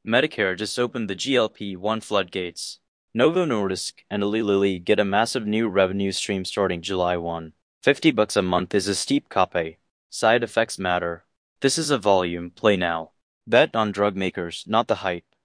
Medicare just opened the GLP-1 floodgates. Novo Nordisk and Eli Lilly get a massive new revenue stream starting July 1. $50 a month is a steep copay. Side effects matter. This is a volume play now. Bet on drug makers, not the hype.